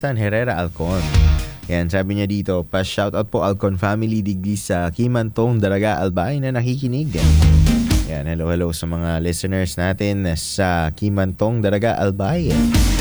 San Herrera Alcon. Yan, sabi niya dito, pa-shoutout po Alcon family digdi sa Kimantong Dalaga Albay na nakikinig. Yan, hello sa mga listeners natin sa Kimantong Dalaga Albay.